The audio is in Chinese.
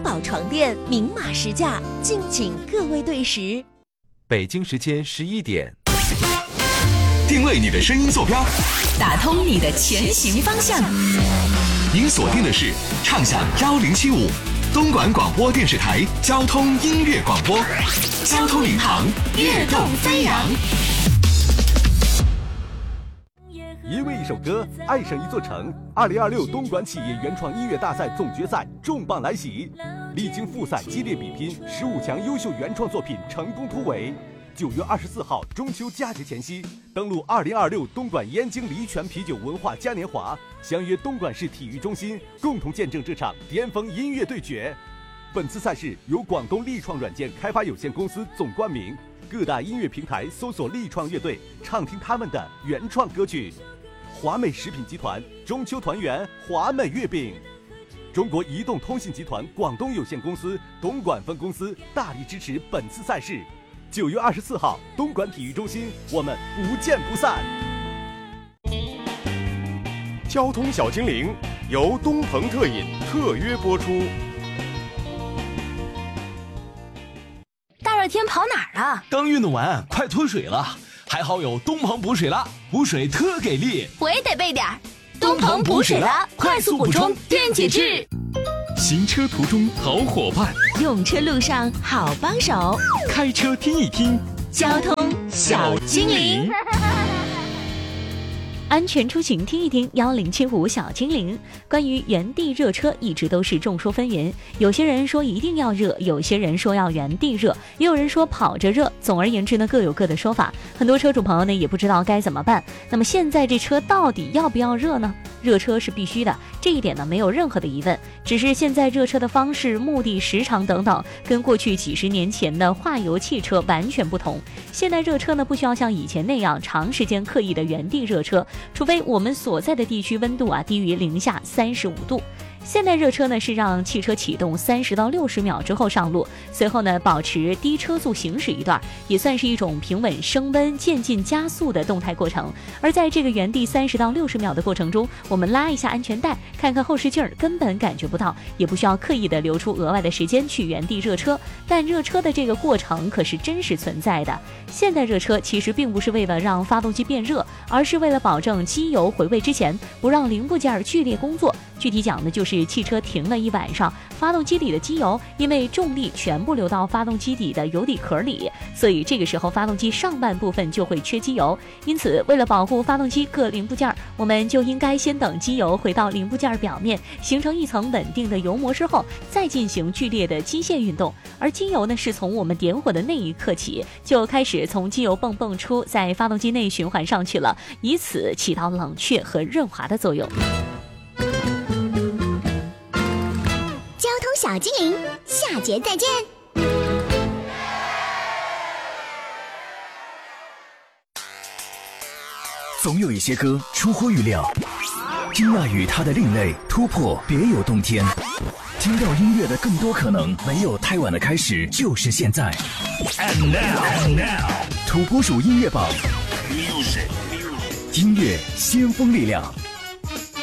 宝床垫明码实价，敬请各位对时。 北京时间11点， 定位你的声音坐标， 打通你的前行方向。 您锁定的是畅享1075东莞广播电视台交通音乐广播，交通领航，跃动飞扬。 因为一首歌爱上一座城，2026东莞企业原创音乐大赛总决赛重磅来袭，历经复赛激烈比拼，15强优秀原创作品成功突围。9月24号中秋佳节前夕，登陆2026东莞燕京黎泉啤酒文化嘉年华，相约东莞市体育中心，共同见证这场巅峰音乐对决。本次赛事由广东力创软件开发有限公司总冠名，各大音乐平台搜索力创乐队，畅听他们的原创歌曲。华美食品集团中秋团圆华美月饼，中国移动通信集团广东有限公司东莞分公司大力支持本次赛事。9月24号东莞体育中心，我们不见不散。 交通小精灵由东鹏特饮特约播出。 大热天跑哪儿了？ 刚运动完，快脱水了。还好有东鹏补水了，补水特给力。 我也得备点儿。东鹏补水了，快速补充电解质。 行车途中好伙伴， 用车路上好帮手， 开车听一听交通小精灵。 安全出行听一听1075小精灵。关于原地热车一直都是众说纷纭，有些人说一定要热，有些人说要原地热，也有人说跑着热。总而言之呢，各有各的说法，很多车主朋友呢也不知道该怎么办。那么现在这车到底要不要热呢？热车是必须的，这一点呢没有任何的疑问，只是现在热车的方式、目的、时长等等跟过去几十年前的化油汽车完全不同。现代热车呢不需要像以前那样长时间刻意的原地热车，除非我们所在的地区温度低于零下35度。现代热车呢是让汽车启动30到60秒之后上路，随后呢保持低车速行驶一段，也算是一种平稳升温、渐进加速的动态过程。而在这个原地30到60秒的过程中，我们拉一下安全带，看看后视镜，根本感觉不到，也不需要刻意的留出额外的时间去原地热车。但热车的这个过程可是真实存在的。现代热车其实并不是为了让发动机变热，而是为了保证机油回位之前不让零部件剧烈工作。具体讲的就是汽车停了一晚上，发动机里的机油因为重力全部流到发动机底的油底壳里，所以这个时候发动机上半部分就会缺机油。因此为了保护发动机各零部件，我们就应该先等机油回到零部件表面，形成一层稳定的油膜之后，再进行剧烈的机械运动。而机油呢是从我们点火的那一刻起就开始从机油泵蹦出，在发动机内循环上去了，以此起到冷却和润滑的作用。 交通小精灵，下节再见。 总有一些歌出乎预料，听那与它的另类突破，别有洞天。听到音乐的更多可能，没有太晚的开始，就是现在。And now， 土拨鼠音乐榜，音乐先锋力量。